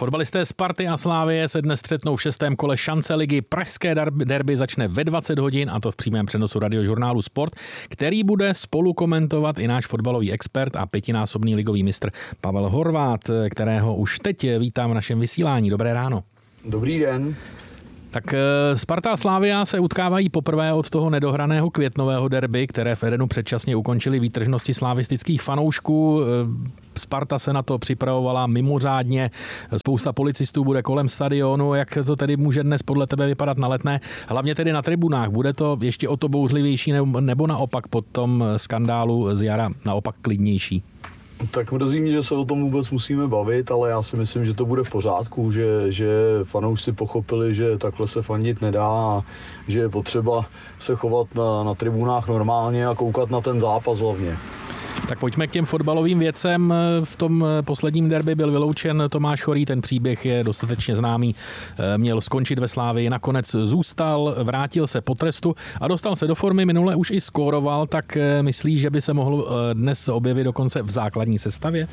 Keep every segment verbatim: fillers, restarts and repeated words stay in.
Fotbalisté Sparty a Slavie se dnes střetnou v šestém kole šance ligy. Pražské derby začne ve dvacet hodin, a to v přímém přenosu Radiožurnálu Sport, který bude spolu komentovat i náš fotbalový expert a pětinásobný ligový mistr Pavel Horváth, kterého už teď vítám v našem vysílání. Dobré ráno. Dobrý den. Tak Sparta a Slavia se utkávají poprvé od toho nedohraného květnového derby, které v Edenu předčasně ukončily výtržnosti slavistických fanoušků. Sparta se na to připravovala mimořádně, spousta policistů bude kolem stadionu. Jak to tedy může dnes podle tebe vypadat na Letné? Hlavně tedy na tribunách. Bude to ještě o to bouřlivější nebo naopak po tom skandálu z jara naopak klidnější? Tak mrzí mě, že se o tom vůbec musíme bavit, ale já si myslím, že to bude v pořádku, že, že fanoušci pochopili, že takhle se fandit nedá a že je potřeba se chovat na, na tribunách normálně a koukat na ten zápas hlavně. Tak pojďme k těm fotbalovým věcem. V tom posledním derby byl vyloučen Tomáš Chorý, ten příběh je dostatečně známý. Měl skončit ve Slavii, nakonec zůstal, vrátil se po trestu a dostal se do formy, minule už i skóroval, tak myslíš, že by se mohl dnes objevit dokonce v základní sestavě?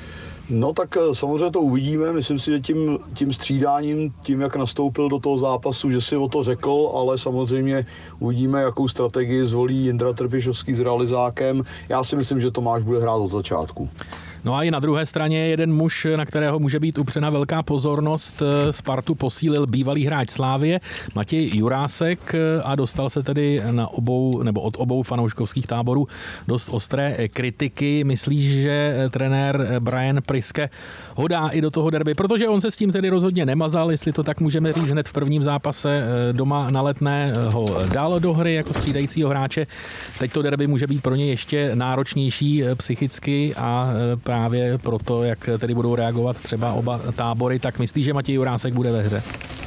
No tak samozřejmě to uvidíme, myslím si, že tím, tím střídáním, tím jak nastoupil do toho zápasu, že si o to řekl, ale samozřejmě uvidíme, jakou strategii zvolí Jindra Trpišovský s Realizákem. Já si myslím, že Tomáš bude hrát od začátku. No a i na druhé straně jeden muž, na kterého může být upřena velká pozornost. Spartu posílil bývalý hráč Slavie Matěj Jurásek a dostal se tedy na obou, nebo od obou fanouškovských táborů dost ostré kritiky. Myslíš, že trenér Brian Priske ho dá i do toho derby? Protože on se s tím tedy rozhodně nemazal, jestli to tak můžeme říct, hned v prvním zápase doma na Letné ho dal do hry jako střídajícího hráče. Teď to derby může být pro ně ještě náročnější psychicky a právě proto, jak tedy budou reagovat třeba oba tábory, tak myslíš, že Matěj Jurásek bude ve hře?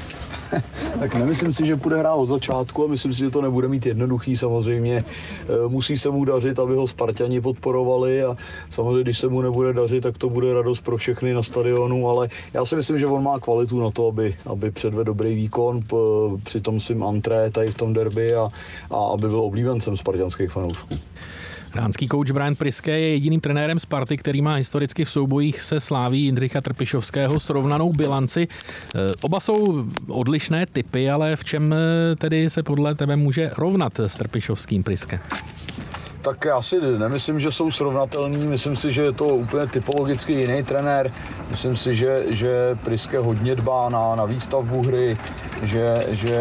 Tak nemyslím si, že bude hrát od začátku a myslím si, že to nebude mít jednoduchý samozřejmě. Musí se mu dařit, aby ho Sparťani podporovali a samozřejmě, když se mu nebude dařit, tak to bude radost pro všechny na stadionu, ale já si myslím, že on má kvalitu na to, aby, aby předvedl dobrý výkon při tom svým antré tady v tom derby a, a aby byl oblíbencem sparťanských fanoušků. Dánský kouč Brian Priske je jediným trenérem Sparty, který má historicky v soubojích se Slaví Jindřicha Trpišovského srovnanou bilanci. Oba jsou odlišné typy, ale v čem tedy se podle tebe může rovnat s Trpišovským Priske? Tak já si nemyslím, že jsou srovnatelní, myslím si, že je to úplně typologicky jiný trenér. Myslím si, že, že Priske hodně dbá na, na výstavbu hry, že, že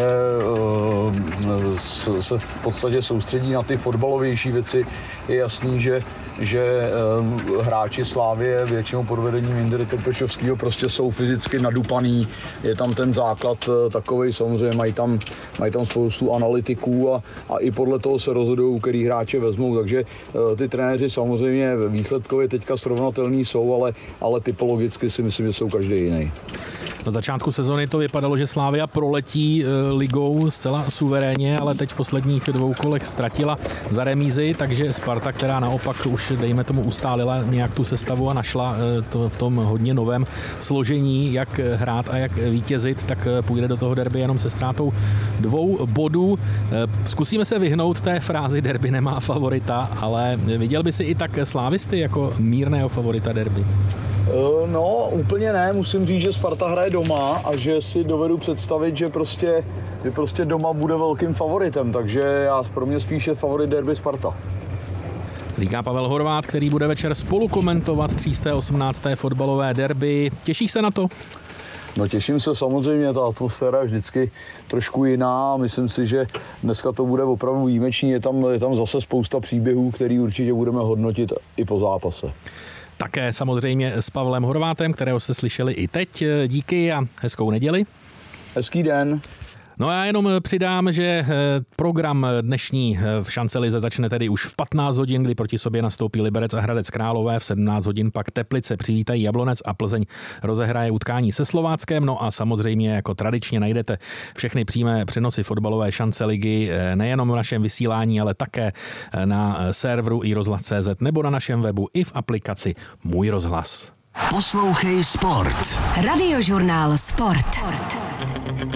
uh, se v podstatě soustředí na ty fotbalovější věci. Je jasný, že, že um, hráči Slávie většinou pod vedením Jindry Trpišovského prostě jsou fyzicky nadupaný. Je tam ten základ uh, takovej, samozřejmě mají tam, mají tam spoustu analytiků a, a i podle toho se rozhodují, který hráče vezmou. Takže uh, ty trenéři samozřejmě výsledkově teďka srovnatelní jsou, ale, ale typologicky si myslím, že jsou každý jiný. Na začátku sezony to vypadalo, že Slavia proletí ligou zcela suverénně, ale teď v posledních dvou kolech ztratila za remízy, takže Sparta, která naopak už, dejme tomu, ustálila nějak tu sestavu a našla to v tom hodně novém složení, jak hrát a jak vítězit, tak půjde do toho derby jenom se ztrátou dvou bodů. Zkusíme se vyhnout té frázi derby nemá favorita, ale viděl by si i tak slávisty jako mírného favorita derby? No, úplně ne. Musím říct, že Sparta hraje doma a že si dovedu představit, že prostě, že prostě doma bude velkým favoritem, takže já pro mě spíše favorit derby Sparta. Říká Pavel Horváth, který bude večer spolu komentovat tři sta osmnácté fotbalové derby. Těšíš se na to? No těším se samozřejmě, ta atmosféra je vždycky trošku jiná. Myslím si, že dneska to bude opravdu výjimečný. Je tam, je tam zase spousta příběhů, který určitě budeme hodnotit i po zápase. Také samozřejmě s Pavlem Horváthem, kterého jste slyšeli i teď. Díky a hezkou neděli. Hezký den. No a já jenom přidám, že program dnešní v šance lize začne tedy už v patnáct hodin, kdy proti sobě nastoupí Liberec a Hradec Králové, v sedmnáct hodin pak Teplice přivítají Jablonec a Plzeň rozehraje utkání se Slováckem. No a samozřejmě jako tradičně najdete všechny přímé přenosy fotbalové šance ligy nejenom v našem vysílání, ale také na serveru i rozhlas tečka cé zet nebo na našem webu i v aplikaci Můj rozhlas. Poslouchej Sport. Radiožurnál Sport.